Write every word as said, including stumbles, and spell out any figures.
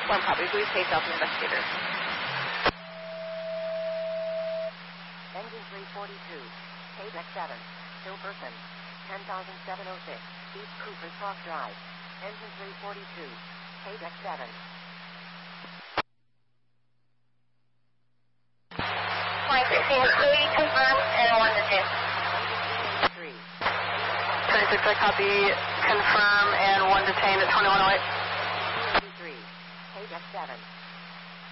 One copy. Please take off the investigator. Engine three forty-two, K D E C seven, still person, ten thousand seven oh six, East Cooper Talk Drive. Engine three forty-two, K D E C seven. twenty sixteen three, confirm, and one to two. three. twenty-six, I copy, confirm, and one detained at twenty-one oh eight.